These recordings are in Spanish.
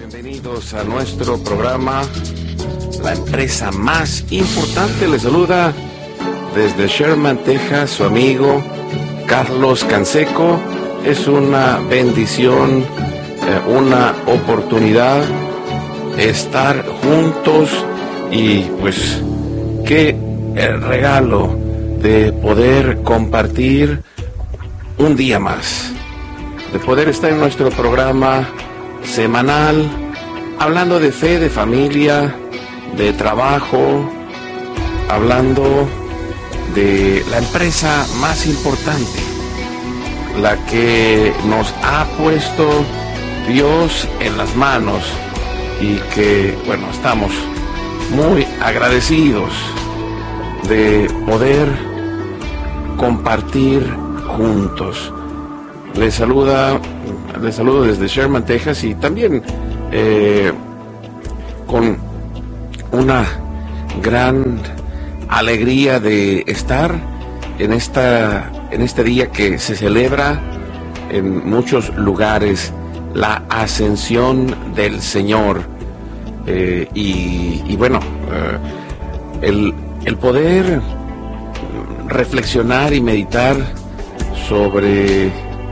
Bienvenidos a nuestro programa, la empresa más importante. Les saluda desde Sherman, Texas, su amigo Carlos Canseco. Es una bendición, una oportunidad estar juntos y pues qué regalo de poder compartir un día más, de poder estar en nuestro programa semanal, hablando de fe, de familia, de trabajo, hablando de la empresa más importante, la que nos ha puesto Dios en las manos y que, bueno, estamos muy agradecidos de poder compartir juntos. Les saludo desde Sherman, Texas, y también con una gran alegría de estar en este día que se celebra en muchos lugares, la ascensión del Señor, y bueno, el poder reflexionar y meditar sobre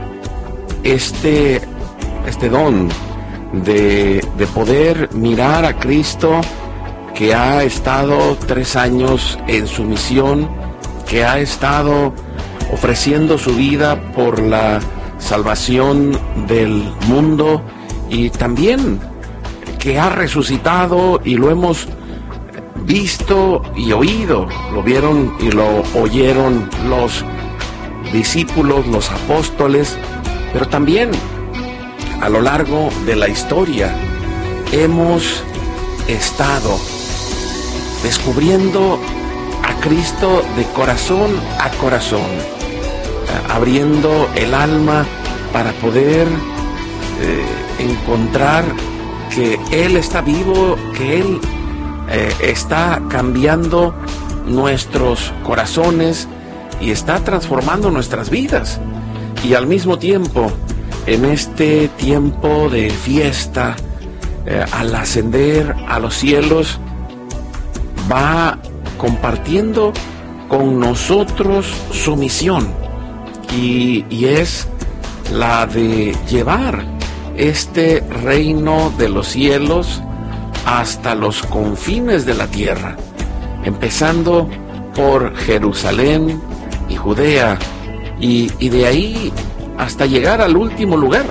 este don de poder mirar a Cristo, que ha estado 3 años en su misión, que ha estado ofreciendo su vida por la salvación del mundo, y también que ha resucitado, y lo hemos visto y oído, lo vieron y lo oyeron los discípulos, los apóstoles, pero también a lo largo de la historia hemos estado descubriendo a Cristo de corazón a corazón, abriendo el alma para poder encontrar que Él está vivo, que Él está cambiando nuestros corazones y está transformando nuestras vidas. Y al mismo tiempo, en este tiempo de fiesta, al ascender a los cielos, va compartiendo con nosotros su misión, y es la de llevar este reino de los cielos hasta los confines de la tierra, empezando por Jerusalén y Judea, y de ahí hasta llegar al último lugar.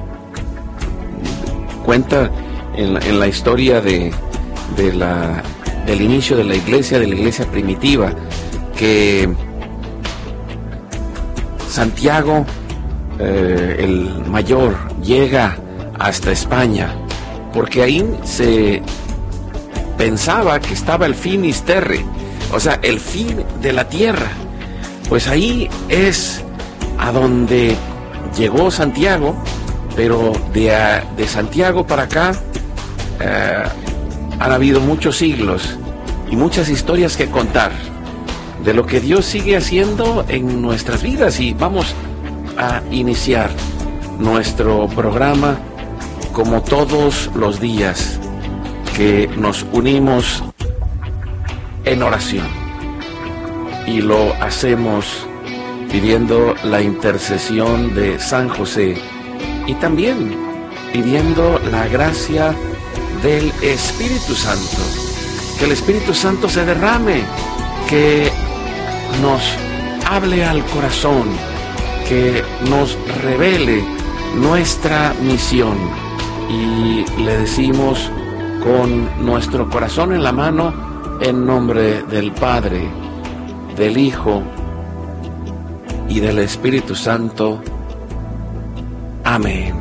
Cuenta en la historia del inicio de la iglesia primitiva, que Santiago, el mayor, llega hasta España, porque ahí se pensaba que estaba el finis terrae, o sea, el fin de la tierra. Pues ahí es a donde llegó Santiago, pero de Santiago para acá han habido muchos siglos y muchas historias que contar de lo que Dios sigue haciendo en nuestras vidas. Y vamos a iniciar nuestro programa como todos los días, que nos unimos en oración, y lo hacemos pidiendo la intercesión de San José, y también pidiendo la gracia del Espíritu Santo, que el Espíritu Santo se derrame, que nos hable al corazón, que nos revele nuestra misión. Y le decimos con nuestro corazón en la mano, en nombre del Padre, del Hijo y del Espíritu Santo. Amén.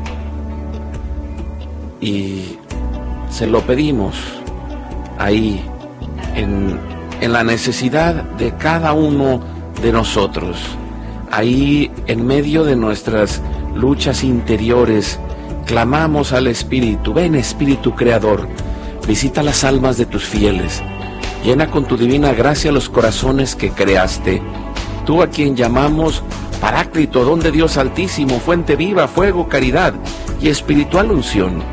Y se lo pedimos ahí en la necesidad de cada uno de nosotros, ahí en medio de nuestras luchas interiores. Clamamos al Espíritu: ven, Espíritu Creador, visita las almas de tus fieles, llena con tu divina gracia los corazones que creaste. Tú, a quien llamamos Paráclito, don de Dios altísimo, fuente viva, fuego, caridad y espiritual unción.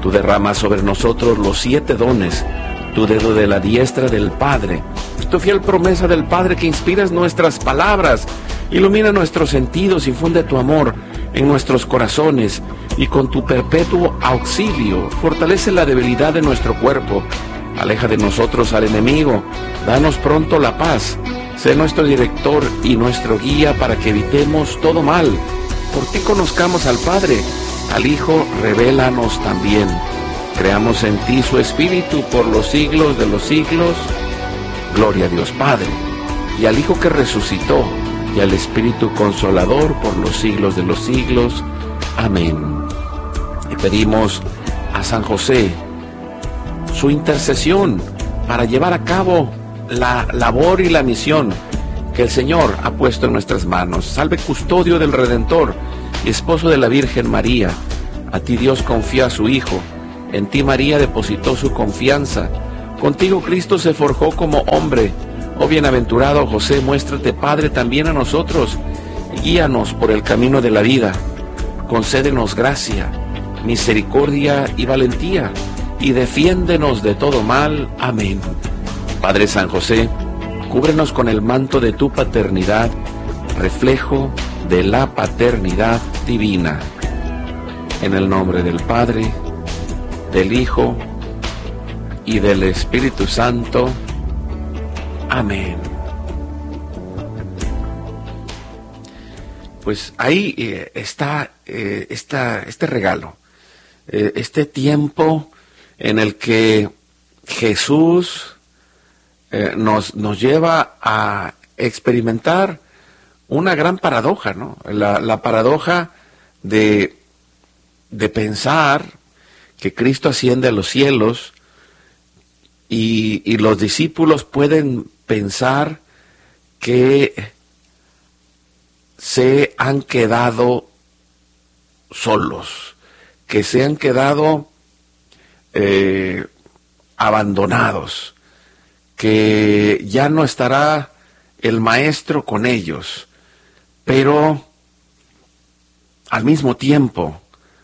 Tú derramas sobre nosotros los 7 dones, tu dedo de la diestra del Padre. Tu fiel promesa del Padre que inspiras nuestras palabras, ilumina nuestros sentidos y funde tu amor en nuestros corazones, y con tu perpetuo auxilio fortalece la debilidad de nuestro cuerpo. Aleja de nosotros al enemigo, danos pronto la paz. Sé nuestro director y nuestro guía para que evitemos todo mal. Por ti conozcamos al Padre, al Hijo revélanos también. Creamos en ti su Espíritu por los siglos de los siglos. Gloria a Dios Padre, y al Hijo que resucitó, y al Espíritu Consolador por los siglos de los siglos. Amén. Y pedimos a San José su intercesión para llevar a cabo la labor y la misión que el Señor ha puesto en nuestras manos. Salve custodio del Redentor y esposo de la Virgen María. A ti Dios confía a su Hijo, en ti María depositó su confianza. Contigo Cristo se forjó como hombre. Oh bienaventurado José, muéstrate Padre también a nosotros. Guíanos por el camino de la vida. Concédenos gracia, misericordia y valentía, y defiéndenos de todo mal. Amén. Padre San José, cúbrenos con el manto de tu paternidad, reflejo de la paternidad divina. En el nombre del Padre, del Hijo y del Espíritu Santo. Amén. Pues ahí está este regalo, este tiempo en el que Jesús nos lleva a experimentar una gran paradoja, ¿no? La paradoja de pensar que Cristo asciende a los cielos y los discípulos pueden pensar que se han quedado solos, que se han quedado abandonados, que ya no estará el Maestro con ellos, pero al mismo tiempo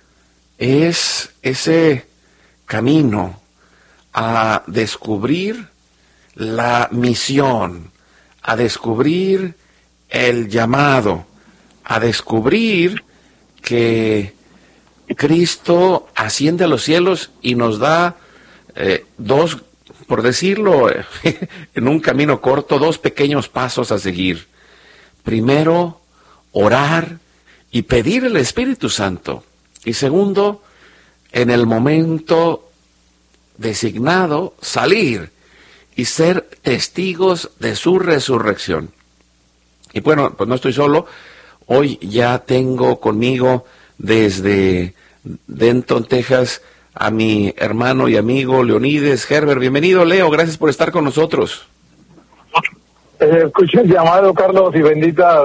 es ese camino a descubrir la misión, a descubrir el llamado, a descubrir que Cristo asciende a los cielos y nos da dos, por decirlo en un camino corto, 2 pequeños pasos a seguir. Primero, orar y pedir el Espíritu Santo. Y segundo, en el momento designado, salir y ser testigos de su resurrección. Y bueno, pues no estoy solo. Hoy ya tengo conmigo desde Denton, Texas, a mi hermano y amigo Leonides Herbert. Bienvenido, Leo, gracias por estar con nosotros. Escuché el llamado, Carlos, y bendita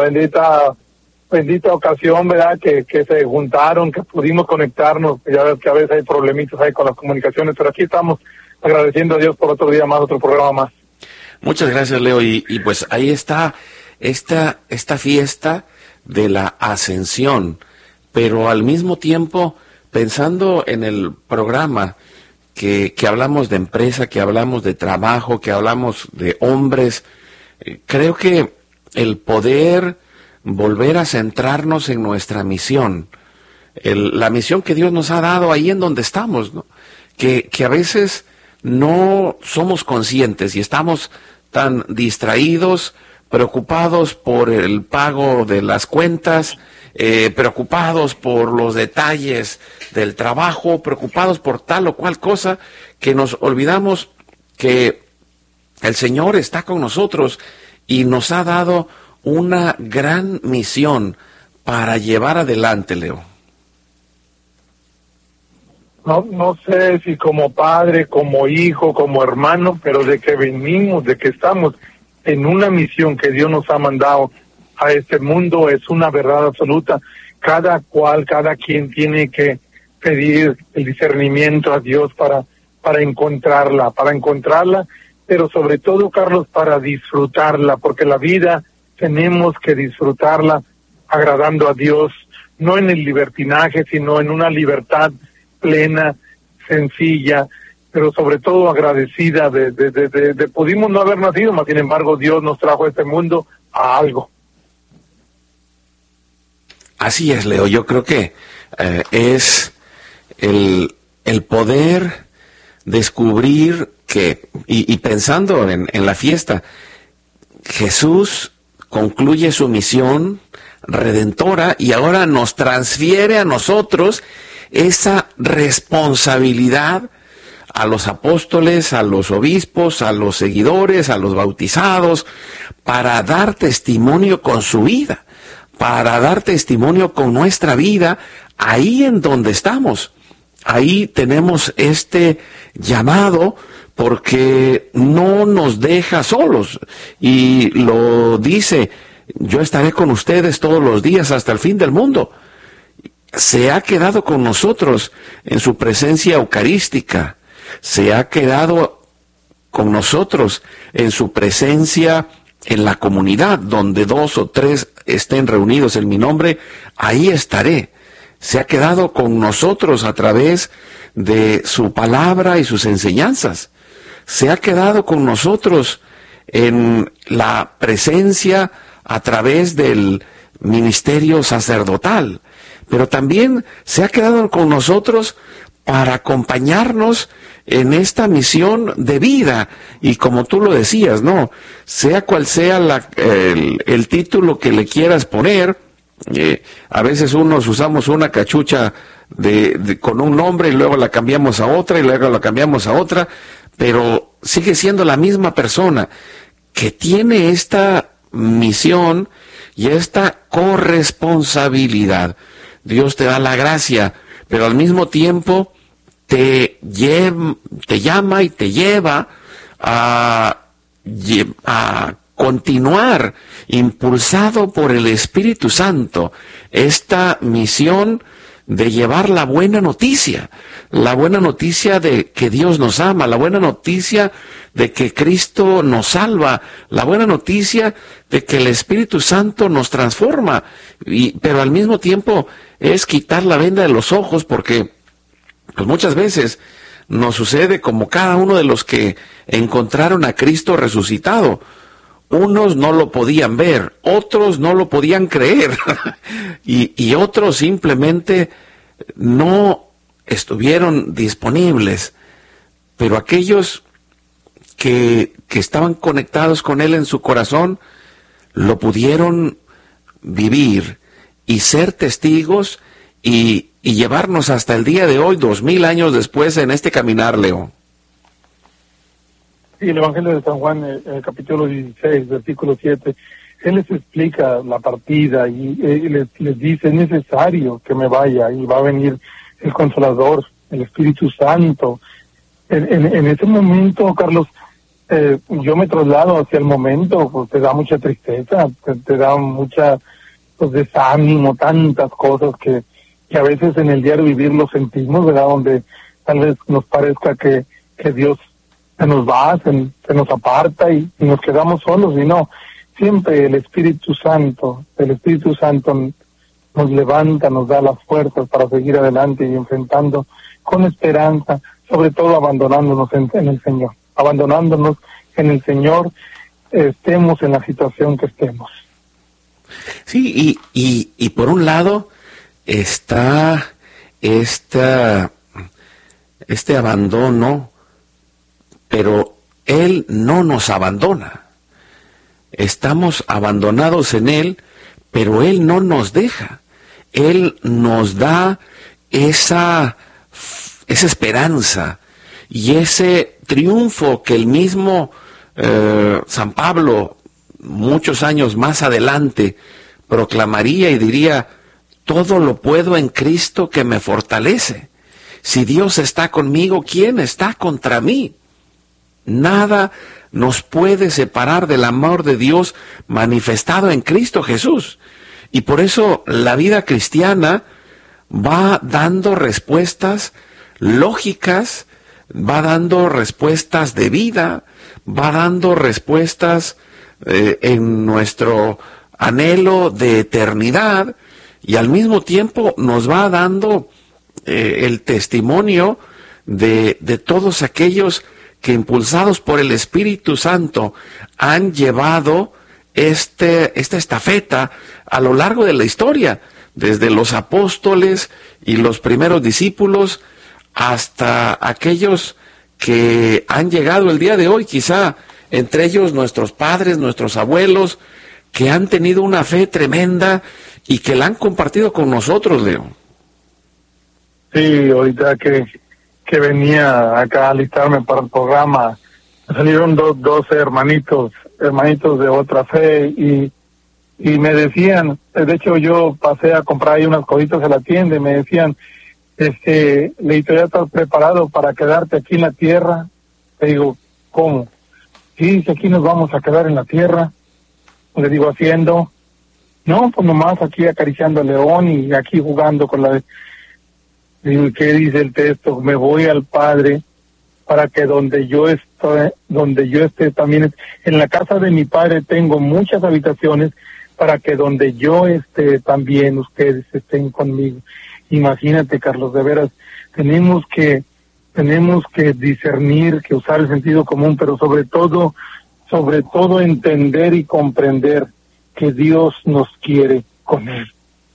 ocasión, ¿verdad? Que se juntaron, que pudimos conectarnos. Ya ves que a veces hay problemitas ahí con las comunicaciones, pero aquí estamos agradeciendo a Dios por otro día más, otro programa más. Muchas gracias, Leo, y pues ahí está esta fiesta de la ascensión, pero al mismo tiempo pensando en el programa que hablamos de empresa, que hablamos de trabajo, que hablamos de hombres, creo que el poder volver a centrarnos en nuestra misión, la misión que Dios nos ha dado ahí en donde estamos, ¿no? Que a veces no somos conscientes y estamos tan distraídos, preocupados por el pago de las cuentas, preocupados por los detalles del trabajo, preocupados por tal o cual cosa, que nos olvidamos que el Señor está con nosotros y nos ha dado una gran misión para llevar adelante, Leo. No sé si como padre, como hijo, como hermano, pero de que venimos, de que estamos en una misión que Dios nos ha mandado a este mundo, es una verdad absoluta. Cada quien tiene que pedir el discernimiento a Dios para encontrarla, pero sobre todo, Carlos, para disfrutarla, porque la vida tenemos que disfrutarla agradando a Dios, no en el libertinaje, sino en una libertad plena, sencilla, pero sobre todo agradecida de pudimos no haber nacido, mas sin embargo Dios nos trajo a este mundo a algo. Así es, Leo. Yo creo que es el poder descubrir que, y pensando en la fiesta, Jesús concluye su misión redentora y ahora nos transfiere a nosotros esa responsabilidad, a los apóstoles, a los obispos, a los seguidores, a los bautizados, para dar testimonio con su vida, para dar testimonio con nuestra vida, ahí en donde estamos. Ahí tenemos este llamado porque no nos deja solos. Y lo dice, yo estaré con ustedes todos los días hasta el fin del mundo. Se ha quedado con nosotros en su presencia eucarística. Se ha quedado con nosotros en su presencia en la comunidad, donde 2 o 3 estén reunidos en mi nombre, ahí estaré. Se ha quedado con nosotros a través de su palabra y sus enseñanzas. Se ha quedado con nosotros en la presencia a través del ministerio sacerdotal, pero también se ha quedado con nosotros para acompañarnos en esta misión de vida. Y como tú lo decías, ¿no? Sea cual sea el título que le quieras poner, a veces unos usamos una cachucha con un nombre y luego la cambiamos a otra y luego la cambiamos a otra, pero sigue siendo la misma persona que tiene esta misión y esta corresponsabilidad. Dios te da la gracia, pero al mismo tiempo te llama y te lleva a continuar, impulsado por el Espíritu Santo, esta misión de llevar la buena noticia de que Dios nos ama, la buena noticia de que Cristo nos salva, la buena noticia de que el Espíritu Santo nos transforma, pero al mismo tiempo es quitar la venda de los ojos, porque pues muchas veces nos sucede como cada uno de los que encontraron a Cristo resucitado. Unos no lo podían ver, otros no lo podían creer y otros simplemente no estuvieron disponibles. Pero aquellos que estaban conectados con Él en su corazón, lo pudieron vivir y ser testigos y llevarnos hasta el día de hoy, 2000 años después, en este caminar, Leo. Sí, el Evangelio de San Juan, el capítulo 16, versículo 7, él les explica la partida y les dice, es necesario que me vaya y va a venir el Consolador, el Espíritu Santo. En ese momento, Carlos, yo me traslado hacia el momento, pues te da mucha tristeza, te da mucha desánimo, tantas cosas que a veces en el diario vivir lo sentimos, ¿verdad? Donde tal vez nos parezca que Dios se nos va, se nos aparta y nos quedamos solos, y no, siempre el Espíritu Santo nos levanta, nos da las fuerzas para seguir adelante y enfrentando con esperanza, sobre todo abandonándonos en el Señor, estemos en la situación que estemos. Sí, y por un lado está este abandono, pero Él no nos abandona. Estamos abandonados en Él, pero Él no nos deja. Él nos da esa esperanza y ese triunfo que el mismo San Pablo, muchos años más adelante, proclamaría y diría: todo lo puedo en Cristo que me fortalece. Si Dios está conmigo, ¿quién está contra mí? Nada nos puede separar del amor de Dios manifestado en Cristo Jesús. Y por eso la vida cristiana va dando respuestas lógicas, va dando respuestas de vida, va dando respuestas en nuestro anhelo de eternidad, y al mismo tiempo nos va dando el testimonio de todos aquellos que, impulsados por el Espíritu Santo, han llevado esta estafeta a lo largo de la historia, desde los apóstoles y los primeros discípulos hasta aquellos que han llegado el día de hoy, quizá entre ellos nuestros padres, nuestros abuelos, que han tenido una fe tremenda y que la han compartido con nosotros, Leo. Sí, ahorita que venía acá a alistarme para el programa, salieron dos hermanitos de otra fe y me decían, de hecho yo pasé a comprar ahí unas cositas a la tienda y me decían, Leito, ¿ya estás preparado para quedarte aquí en la tierra? Le digo, ¿cómo? Sí, si aquí nos vamos a quedar en la tierra. Le digo, haciendo, no, pues nomás aquí acariciando al león y aquí jugando con la... Le digo, ¿qué dice el texto? Me voy al Padre para que donde yo esté también, en la casa de mi Padre tengo muchas habitaciones, para que donde yo esté también ustedes estén conmigo. Imagínate, Carlos, de veras, tenemos que discernir, que usar el sentido común, pero sobre todo entender y comprender que Dios nos quiere con Él.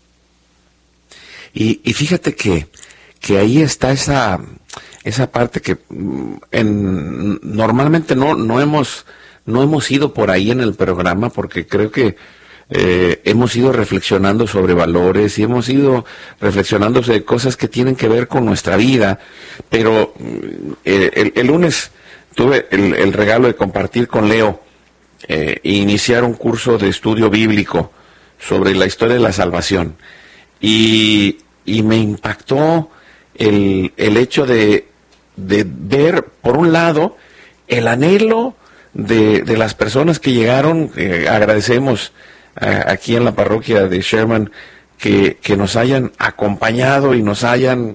Y fíjate que ahí está esa parte que normalmente no hemos ido por ahí en el programa, porque creo que hemos ido reflexionando sobre valores y hemos ido reflexionando sobre cosas que tienen que ver con nuestra vida, pero el lunes tuve el regalo de compartir con Leo e iniciar un curso de estudio bíblico sobre la historia de la salvación, y me impactó el hecho de ver, por un lado, el anhelo de las personas que llegaron. Agradecemos aquí en la parroquia de Sherman que nos hayan acompañado y nos hayan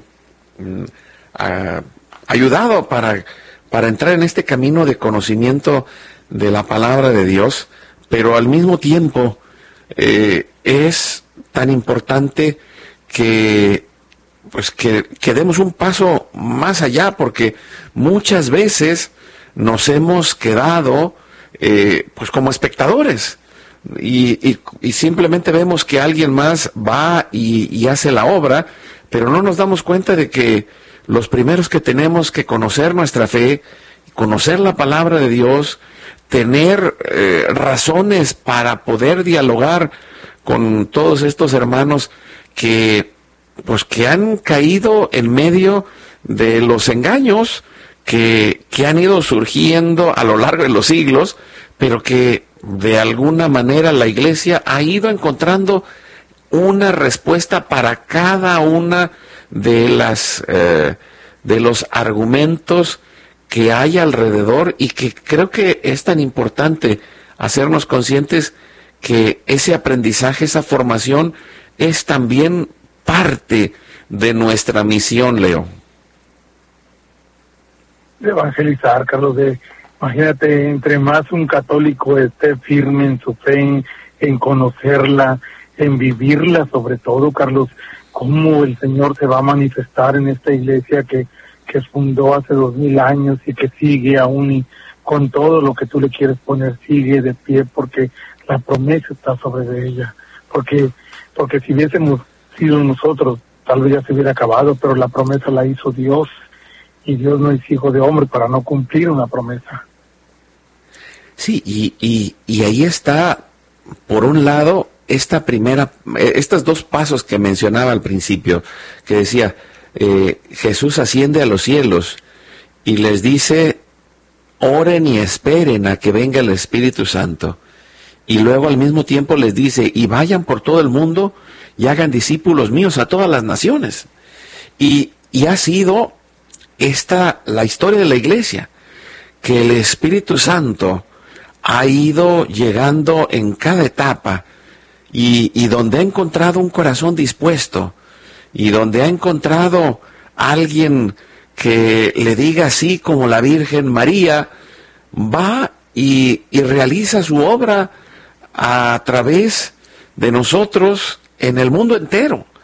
ayudado para entrar en este camino de conocimiento de la palabra de Dios, pero al mismo tiempo es tan importante que demos un paso más allá, porque muchas veces nos hemos quedado pues como espectadores y simplemente vemos que alguien más va y hace la obra, pero no nos damos cuenta de que los primeros que tenemos que conocer nuestra fe, conocer la palabra de Dios, tener razones para poder dialogar con todos estos hermanos que han caído en medio de los engaños que han ido surgiendo a lo largo de los siglos, pero que de alguna manera la Iglesia ha ido encontrando una respuesta para cada una de los argumentos que hay alrededor, y que creo que es tan importante hacernos conscientes que ese aprendizaje, esa formación, es también parte de nuestra misión, Leo. De evangelizar, Carlos. Imagínate, entre más un católico esté firme en su fe, en conocerla, en vivirla, sobre todo, Carlos, cómo el Señor se va a manifestar en esta iglesia que fundó hace 2000 años y que sigue aún, y con todo lo que tú le quieres poner, sigue de pie, porque la promesa está sobre de ella. Porque si hubiésemos sido nosotros, tal vez ya se hubiera acabado, pero la promesa la hizo Dios, y Dios no es hijo de hombre para no cumplir una promesa. Sí, y ahí está, por un lado, estos dos pasos que mencionaba al principio, que decía, Jesús asciende a los cielos y les dice, oren y esperen a que venga el Espíritu Santo. Y luego al mismo tiempo les dice, y vayan por todo el mundo y hagan discípulos míos a todas las naciones. Y ha sido la historia de la Iglesia, que el Espíritu Santo ha ido llegando en cada etapa, y donde ha encontrado un corazón dispuesto, y donde ha encontrado alguien que le diga así como la Virgen María, va y realiza su obra a través de nosotros en el mundo entero.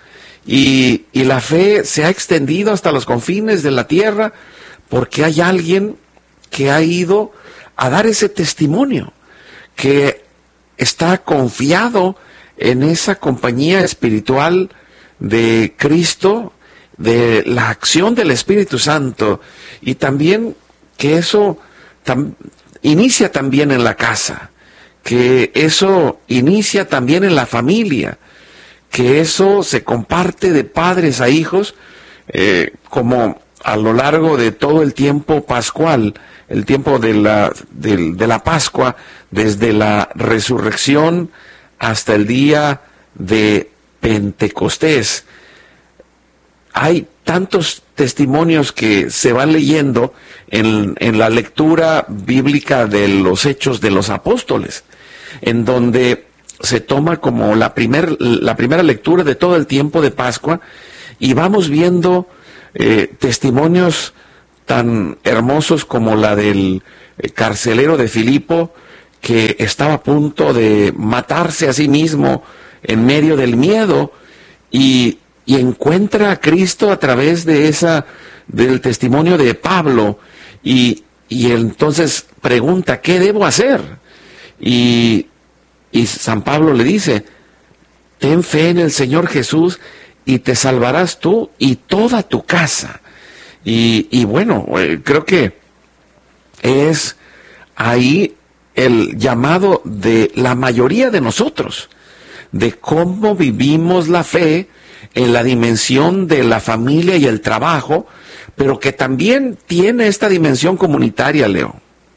y la fe se ha extendido hasta los confines de la tierra porque hay alguien que ha ido a dar ese testimonio, que está confiado en esa compañía espiritual de Cristo, de la acción del Espíritu Santo, y también que eso inicia también en la casa, que eso inicia también en la familia, que eso se comparte de padres a hijos, como a lo largo de todo el tiempo pascual, el tiempo de la Pascua, desde la resurrección hasta el día de Pentecostés. Hay tantos testimonios que se van leyendo en la lectura bíblica de los Hechos de los Apóstoles, en donde se toma como la primera lectura de todo el tiempo de Pascua, y vamos viendo testimonios tan hermosos como la del carcelero de Filipo, que estaba a punto de matarse a sí mismo en medio del miedo, y encuentra a Cristo a través del testimonio de Pablo, y entonces pregunta, ¿qué debo hacer? Y San Pablo le dice, ten fe en el Señor Jesús y te salvarás tú y toda tu casa. Y bueno, creo que es ahí el llamado de la mayoría de nosotros, de cómo vivimos la fe en la dimensión de la familia y el trabajo, pero que también tiene esta dimensión comunitaria, Leo.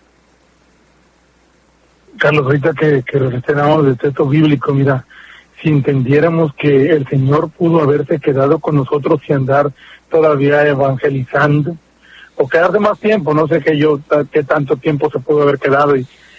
Carlos, ahorita que reflexionamos del texto bíblico, mira, si entendiéramos que el Señor pudo haberse quedado con nosotros y andar todavía evangelizando, o quedarse más tiempo, no sé qué tanto tiempo se pudo haber quedado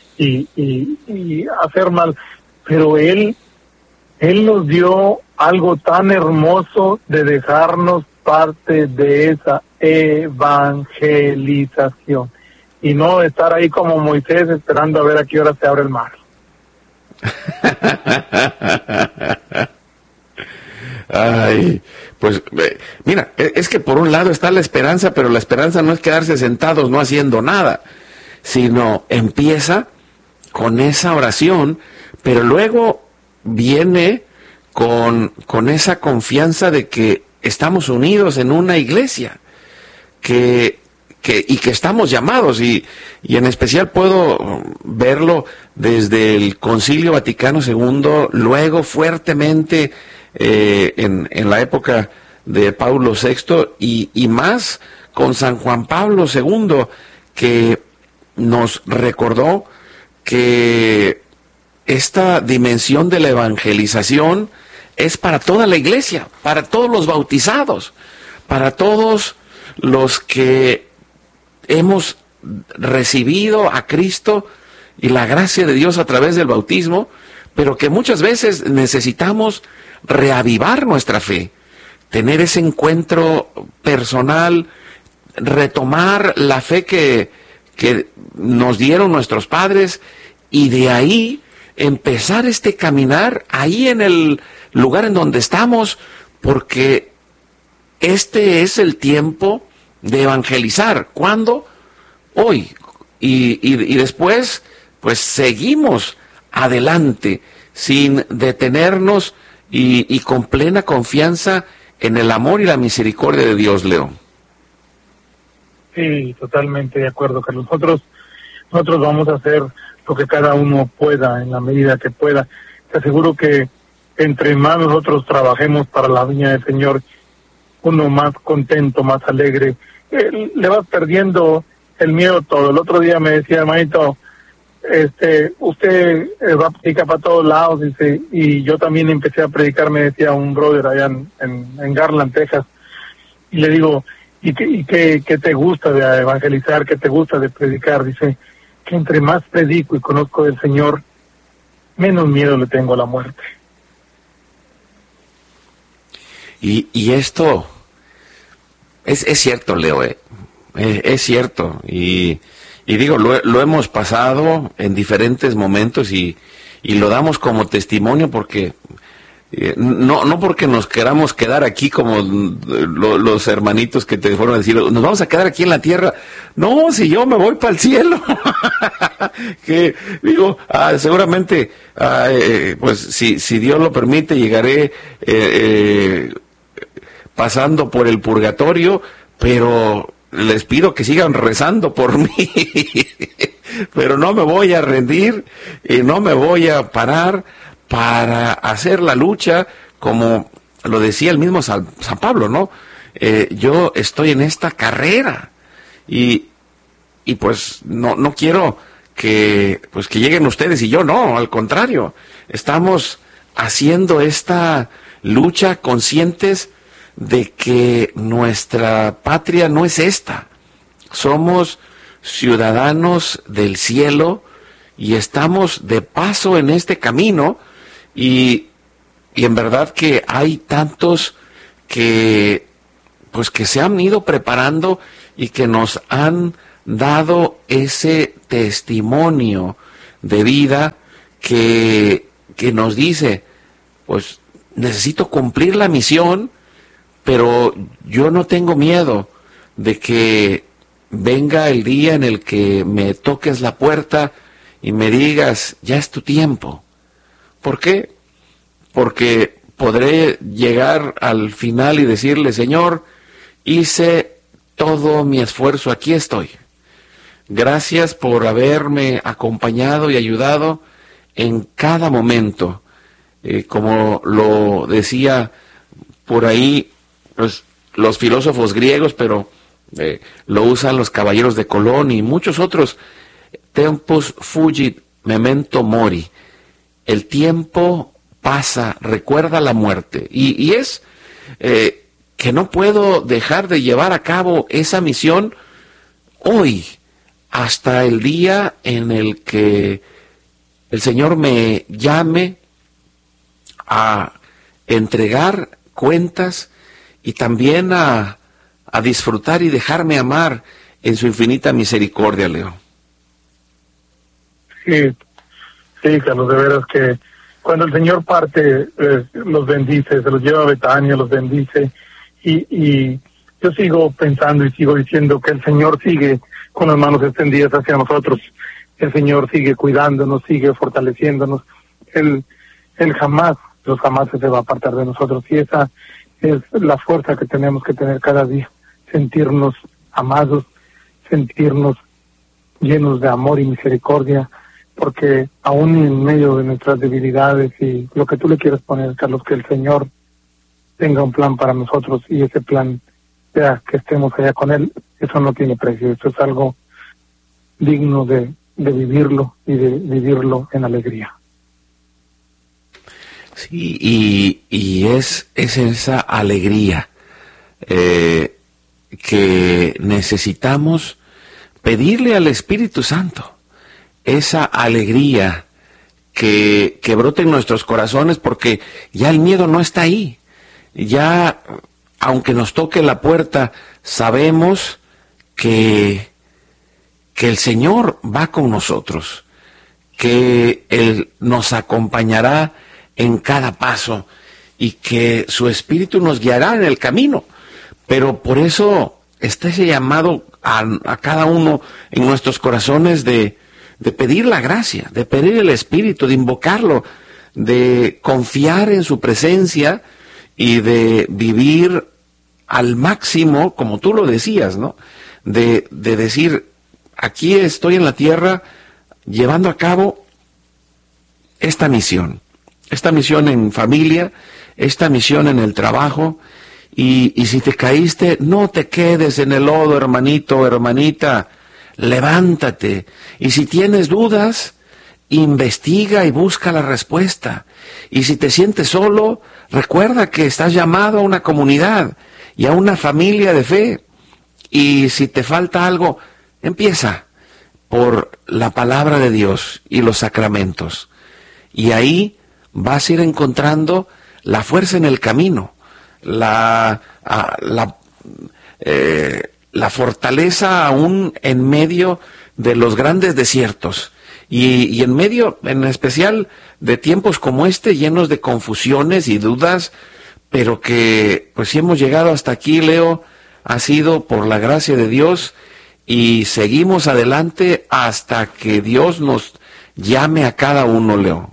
y hacer mal, pero Él nos dio algo tan hermoso de dejarnos parte de esa evangelización y no estar ahí como Moisés esperando a ver a qué hora se abre el mar. Ay, pues mira, es que por un lado está la esperanza, pero la esperanza no es quedarse sentados no haciendo nada, sino empieza con esa oración, pero luego viene con esa confianza de que estamos unidos en una iglesia, y que estamos llamados, y en especial puedo verlo desde el Concilio Vaticano II, luego fuertemente en la época de Paulo VI, y más con San Juan Pablo II, que nos recordó que esta dimensión de la evangelización es para toda la iglesia, para todos los bautizados, para todos los que hemos recibido a Cristo y la gracia de Dios a través del bautismo, pero que muchas veces necesitamos reavivar nuestra fe, tener ese encuentro personal, retomar la fe que nos dieron nuestros padres, y de ahí empezar este caminar ahí en el lugar en donde estamos, porque este es el tiempo de evangelizar. ¿Cuándo? Hoy. Y después, pues seguimos adelante sin detenernos y con plena confianza en el amor y la misericordia de Dios, Leo. Sí, totalmente de acuerdo, Carlos. Nosotros vamos a hacer lo que cada uno pueda, en la medida que pueda. Te aseguro que entre más nosotros trabajemos para la viña del Señor, uno más contento, más alegre, le vas perdiendo el miedo todo. El otro día me decía, hermanito, usted va a predicar para todos lados, dice, y yo también empecé a predicar, me decía un brother allá en Garland, Texas, y le digo, ¿y qué te gusta de evangelizar? ¿Qué te gusta de predicar? Dice, que entre más predico y conozco del Señor, menos miedo le tengo a la muerte. Y esto es cierto, Leo, es cierto, y digo, lo hemos pasado en diferentes momentos, y lo damos como testimonio, porque No porque nos queramos quedar aquí como los hermanitos que te fueron a decir, nos vamos a quedar aquí en la tierra. No, si yo me voy para el cielo. Que digo, seguramente, pues si Dios lo permite, llegaré pasando por el purgatorio, pero les pido que sigan rezando por mí. Pero no me voy a rendir y no me voy a parar para hacer la lucha, como lo decía el mismo San Pablo, ¿no? Yo estoy en esta carrera y pues no quiero que lleguen ustedes y yo no, al contrario, estamos haciendo esta lucha conscientes de que nuestra patria no es esta. Somos ciudadanos del cielo y estamos de paso en este camino. Y en verdad que hay tantos que se han ido preparando y que nos han dado ese testimonio de vida que nos dice, pues necesito cumplir la misión, pero yo no tengo miedo de que venga el día en el que me toques la puerta y me digas, ya es tu tiempo. ¿Por qué? Porque podré llegar al final y decirle, Señor, hice todo mi esfuerzo, aquí estoy. Gracias por haberme acompañado y ayudado en cada momento. Como lo decía por ahí pues, los filósofos griegos, pero lo usan los caballeros de Colón y muchos otros. Tempus fugit memento mori. El tiempo pasa, recuerda la muerte. Y es que no puedo dejar de llevar a cabo esa misión hoy, hasta el día en el que el Señor me llame a entregar cuentas y también a disfrutar y dejarme amar en su infinita misericordia, Leo. Sí, Carlos, de veras que cuando el Señor parte, los bendice, se los lleva a Betania, los bendice, y yo sigo pensando y sigo diciendo que el Señor sigue con las manos extendidas hacia nosotros, el Señor sigue cuidándonos, sigue fortaleciéndonos, Él jamás, jamás se va a apartar de nosotros, y esa es la fuerza que tenemos que tener cada día, sentirnos amados, sentirnos llenos de amor y misericordia, porque aún en medio de nuestras debilidades y lo que tú le quieras poner, Carlos, que el Señor tenga un plan para nosotros y ese plan sea que estemos allá con Él, eso no tiene precio, eso es algo digno de vivirlo y de vivirlo en alegría. Sí, y es esa alegría que necesitamos pedirle al Espíritu Santo, esa alegría que brote en nuestros corazones, porque ya el miedo no está ahí. Ya, aunque nos toque la puerta, sabemos que el Señor va con nosotros, que Él nos acompañará en cada paso y que su Espíritu nos guiará en el camino. Pero por eso está ese llamado a cada uno en nuestros corazones de pedir la gracia, de pedir el Espíritu, de invocarlo, de confiar en su presencia y de vivir al máximo, como tú lo decías, ¿no? De decir, aquí estoy en la tierra llevando a cabo esta misión en familia, esta misión en el trabajo, y si te caíste, no te quedes en el lodo, hermanito, hermanita, levántate, y si tienes dudas, investiga y busca la respuesta, y si te sientes solo, recuerda que estás llamado a una comunidad y a una familia de fe, y si te falta algo, empieza por la palabra de Dios y los sacramentos, y ahí vas a ir encontrando la fuerza en el camino, la fortaleza aún en medio de los grandes desiertos, Y en medio, en especial, de tiempos como este, llenos de confusiones y dudas, pero que, pues si hemos llegado hasta aquí, Leo, ha sido por la gracia de Dios, y seguimos adelante hasta que Dios nos llame a cada uno, Leo.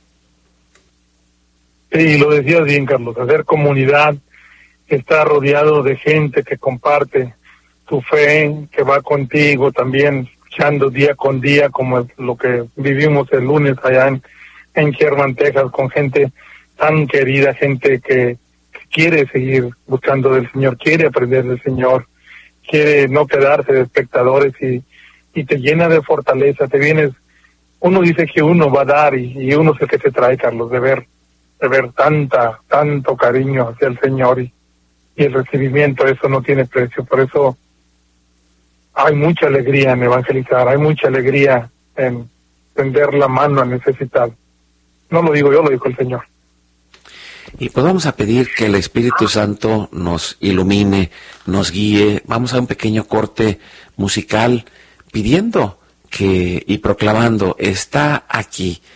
Sí, lo decías bien, Carlos, hacer comunidad, estar rodeado de gente que comparte tu fe, que va contigo también, luchando día con día, como es lo que vivimos el lunes allá en Sherman, Texas, con gente tan querida, gente que quiere seguir buscando del Señor, quiere aprender del Señor, quiere no quedarse de espectadores, y te llena de fortaleza, te vienes, uno dice que uno va a dar, y uno es el que se trae, Carlos, de ver tanto cariño hacia el Señor, y el recibimiento, eso no tiene precio. Por eso hay mucha alegría en evangelizar, hay mucha alegría en tender la mano al necesitado. No lo digo yo, lo dijo el Señor. Y pues vamos a pedir que el Espíritu Santo nos ilumine, nos guíe. Vamos a un pequeño corte musical pidiendo y proclamando, está aquí